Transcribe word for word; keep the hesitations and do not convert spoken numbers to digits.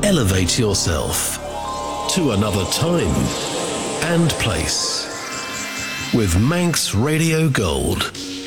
elevate yourself to another time and place with Manx Radio Gold.